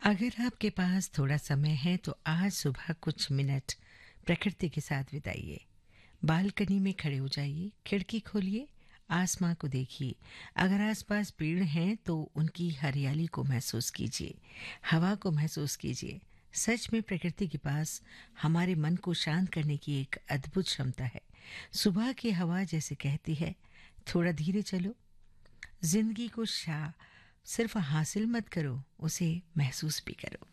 अगर आपके पास थोड़ा समय है तो आज सुबह कुछ मिनट प्रकृति के साथ बिताइए। बालकनी में खड़े हो जाइए, खिड़की खोलिए, आसमां को देखिए। अगर आसपास पेड़ हैं तो उनकी हरियाली को महसूस कीजिए, हवा को महसूस कीजिए। सच में प्रकृति के पास हमारे मन को शांत करने की एक अद्भुत क्षमता है। सुबह की हवा जैसे कहती है, थोड़ा धीरे चलो। जिंदगी को सिर्फ हासिल मत करो, उसे महसूस भी करो।